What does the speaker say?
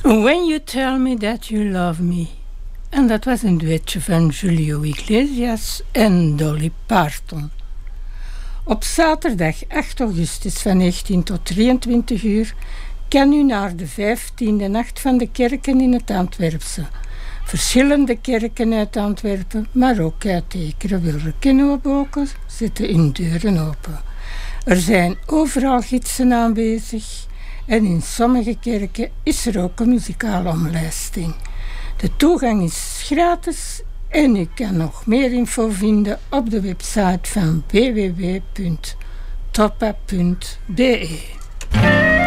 When You Tell Me That You Love Me. En dat was een duetje van Julio Iglesias en Dolly Parton. Op zaterdag 8 augustus van 19 tot 23 uur kan u naar de 15e nacht van de kerken in het Antwerpse. Verschillende kerken uit Antwerpen, maar ook uit Ekeren, Wilreken en Hoboken zetten hun deuren open. Er zijn overal gidsen aanwezig en in sommige kerken is er ook een muzikale omlijsting. De toegang is gratis en u kan nog meer info vinden op de website van www.toppa.be.